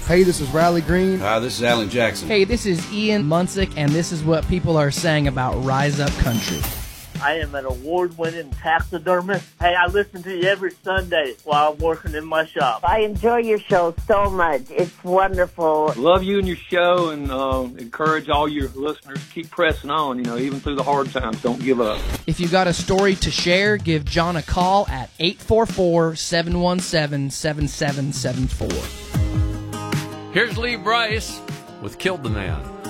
Hey, this is Riley Green. Hi, this is Alan Jackson. Hey, this is Ian Munsick, and this is what people are saying about Rise Up Country. I am an award-winning taxidermist. Hey, I listen to you every Sunday while I'm working in my shop. I enjoy your show so much. It's wonderful. Love you and your show, and encourage all your listeners to keep pressing on, even through the hard times. Don't give up. If you got a story to share, give John a call at 844-717-7774. Here's Lee Bryce with Killed the Man.